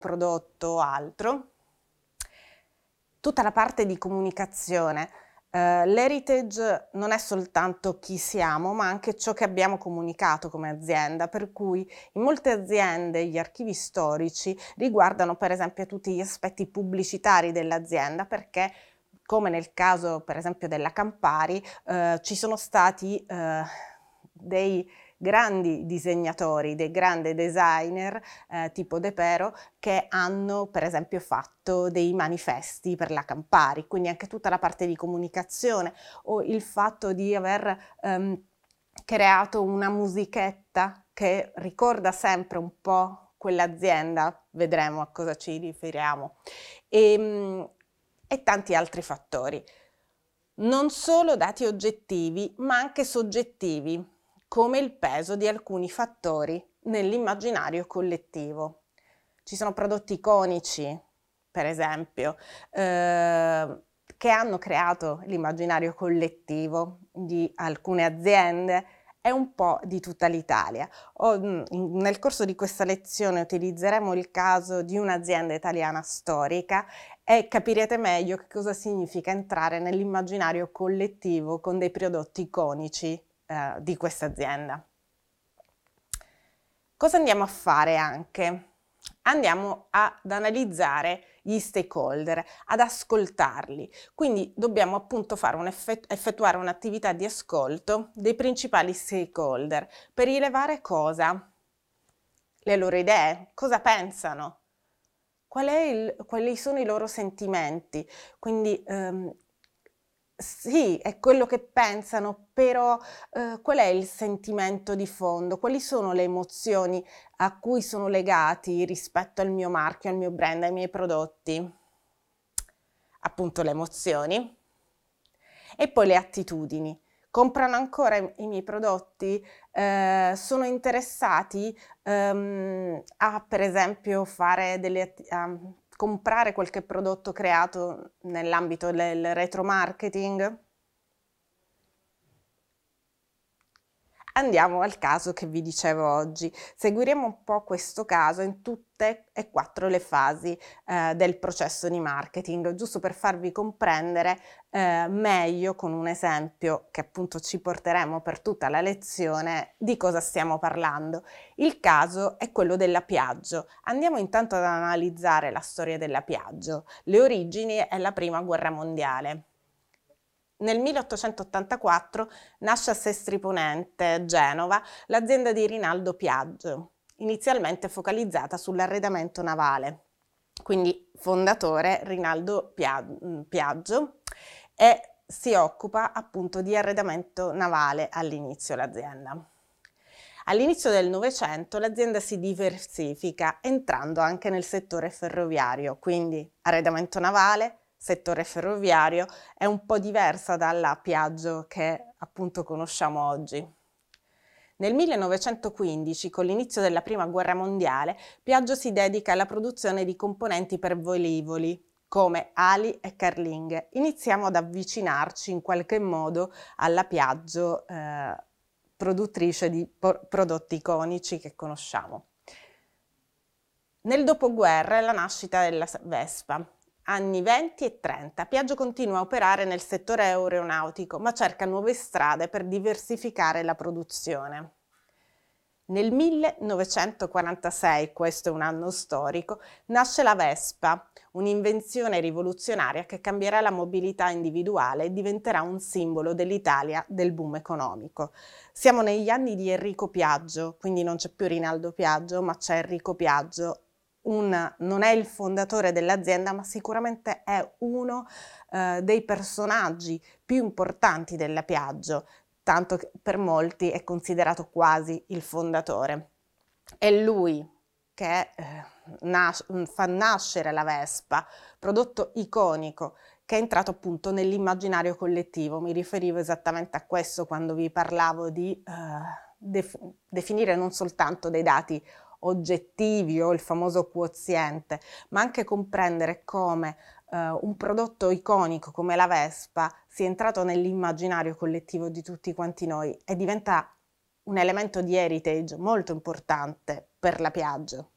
prodotto o altro. Tutta la parte di comunicazione. L'heritage non è soltanto chi siamo, ma anche ciò che abbiamo comunicato come azienda, per cui in molte aziende gli archivi storici riguardano per esempio tutti gli aspetti pubblicitari dell'azienda, perché come nel caso per esempio della Campari, ci sono stati dei grandi disegnatori, dei grandi designer tipo De Pero, che hanno per esempio fatto dei manifesti per la Campari, quindi anche tutta la parte di comunicazione o il fatto di aver creato una musichetta che ricorda sempre un po' quell'azienda, vedremo a cosa ci riferiamo, e tanti altri fattori. Non solo dati oggettivi, ma anche soggettivi, come il peso di alcuni fattori nell'immaginario collettivo. Ci sono prodotti iconici, per esempio, che hanno creato l'immaginario collettivo di alcune aziende e un po' di tutta l'Italia. Nel corso di questa lezione utilizzeremo il caso di un'azienda italiana storica e capirete meglio che cosa significa entrare nell'immaginario collettivo con dei prodotti iconici di questa azienda. Cosa andiamo a fare anche? Andiamo ad analizzare gli stakeholder, ad ascoltarli. Quindi dobbiamo appunto effettuare un'attività di ascolto dei principali stakeholder per rilevare cosa? Le loro idee, cosa pensano, quali sono i loro sentimenti. Quindi sì, è quello che pensano, però qual è il sentimento di fondo? Quali sono le emozioni a cui sono legati rispetto al mio marchio, al mio brand, ai miei prodotti? Appunto le emozioni. E poi le attitudini. Comprano ancora i miei prodotti? Sono interessati a per esempio fare comprare qualche prodotto creato nell'ambito del retromarketing? Andiamo al caso che vi dicevo oggi. Seguiremo un po' questo caso in tutte e 4 le fasi del processo di marketing, giusto per farvi comprendere meglio con un esempio che appunto ci porteremo per tutta la lezione di cosa stiamo parlando. Il caso è quello della Piaggio. Andiamo intanto ad analizzare la storia della Piaggio, le origini e la Prima Guerra Mondiale. Nel 1884 nasce a Sestri Ponente, Genova, l'azienda di Rinaldo Piaggio, inizialmente focalizzata sull'arredamento navale. Quindi fondatore Rinaldo Piaggio e si occupa appunto di arredamento navale all'inizio l'azienda. All'inizio del Novecento l'azienda si diversifica entrando anche nel settore ferroviario, quindi arredamento navale, settore ferroviario, è un po' diversa dalla Piaggio che appunto conosciamo oggi. Nel 1915, con l'inizio della Prima Guerra Mondiale, Piaggio si dedica alla produzione di componenti per velivoli, come ali e carlinghe. Iniziamo ad avvicinarci in qualche modo alla Piaggio, produttrice di prodotti iconici che conosciamo. Nel dopoguerra è la nascita della Vespa. Anni 20 e 30. Piaggio continua a operare nel settore aeronautico, ma cerca nuove strade per diversificare la produzione. Nel 1946, questo è un anno storico, nasce la Vespa, un'invenzione rivoluzionaria che cambierà la mobilità individuale e diventerà un simbolo dell'Italia del boom economico. Siamo negli anni di Enrico Piaggio, quindi non c'è più Rinaldo Piaggio, ma c'è Enrico Piaggio. Non è il fondatore dell'azienda, ma sicuramente è uno dei personaggi più importanti della Piaggio, tanto che per molti è considerato quasi il fondatore. È lui che fa nascere la Vespa, prodotto iconico che è entrato appunto nell'immaginario collettivo. Mi riferivo esattamente a questo quando vi parlavo di definire non soltanto dei dati oggettivi o il famoso quoziente, ma anche comprendere come un prodotto iconico come la Vespa sia entrato nell'immaginario collettivo di tutti quanti noi e diventa un elemento di heritage molto importante per la Piaggio.